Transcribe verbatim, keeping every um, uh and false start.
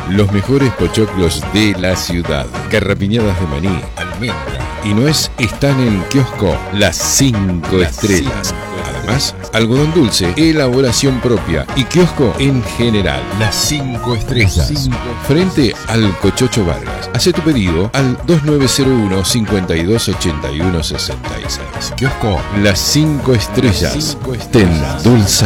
Los mejores pochoclos de la ciudad. Garrapiñadas de maní, almendra y nuez están en Kiosco Las Cinco Estrellas. Además, algodón dulce, elaboración propia y kiosco en general. Las Cinco Estrellas. Cinco. Frente al Cochocho Vargas. Hace tu pedido al dos nueve cero uno, cinco dos ocho uno, seis seis. Kiosco Las Cinco Estrellas. Te endulza